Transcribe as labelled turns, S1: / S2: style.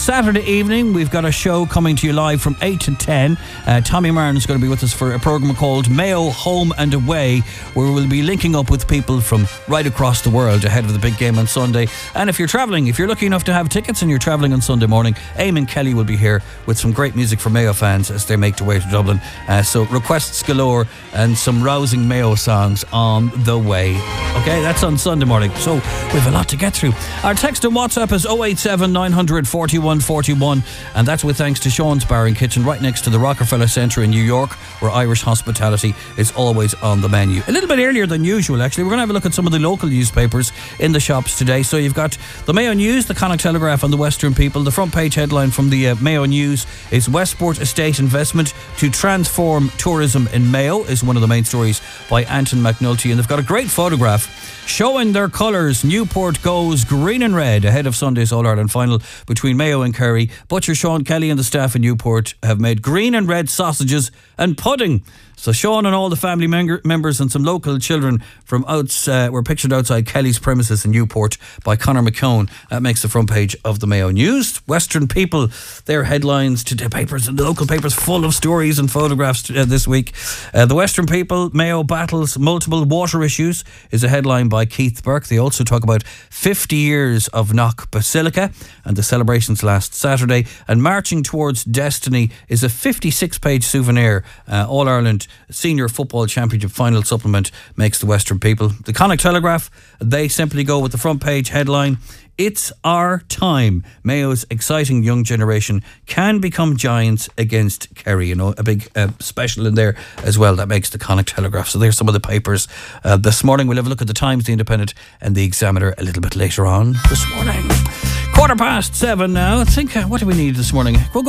S1: Saturday evening, we've got a show coming to you live from 8 to 10. Tommy Martin is going to be with us for a programme called Mayo Home and Away, where we'll be linking up with people from right across the world ahead of the big game on Sunday. And if you're travelling, if you're lucky enough to have tickets and you're travelling on Sunday morning, Eamon Kelly will be here with some great music for Mayo fans as they make their way to Dublin. So requests galore and some rousing Mayo songs on the way. Okay, that's on Sunday morning. So we have a lot to get through. Our text and WhatsApp is 087 900 41 41, and that's with thanks to Sean's Bar and Kitchen right next to the Rockefeller Centre in New York, where Irish hospitality is always on the menu. A little bit earlier than usual, actually. We're going to have a look at some of the local newspapers in the shops today. So you've got the Mayo News, the Connacht Telegraph and the Western People. The front page headline from the Mayo News is Westport Estate Investment to Transform Tourism in Mayo is one of the main stories by Anton McNulty, and they've got a great photograph showing their colours. Newport goes green and red ahead of Sunday's All-Ireland final between Mayo and Kerry. Butcher Sean Kelly and the staff in Newport have made green and red sausages and pudding. So Sean and all the family members and some local children from were pictured outside Kelly's premises in Newport by Conor McKeown. That makes the front page of the Mayo News. Western People, their headlines to the papers and the local papers full of stories and photographs this week. The Western People, Mayo battles multiple water issues is a headline by Keith Burke. They also talk about 50 years of Knock Basilica and the celebrations last Saturday. And Marching Towards Destiny is a 56-page souvenir. All-Ireland Senior Football Championship final supplement makes the Western People. The Connacht Telegraph, they simply go with the front page headline, It's Our Time. Mayo's exciting young generation can become giants against Kerry. You know, a big special in there as well that makes the Connacht Telegraph. So there's some of the papers this morning. We'll have a look at the Times, the Independent and the Examiner a little bit later on this morning. 7:15 now. I think, what do we need this morning? We'll go